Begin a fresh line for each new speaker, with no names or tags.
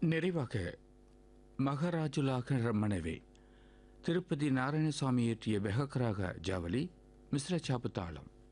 நிறைவாக மகராஜுலாக மனைவி திருப்பதி நாராயணசாமி இயற்றிய பெஹக்ராக ஜாவலி மிஸ்ர சாப்பு தாளம்.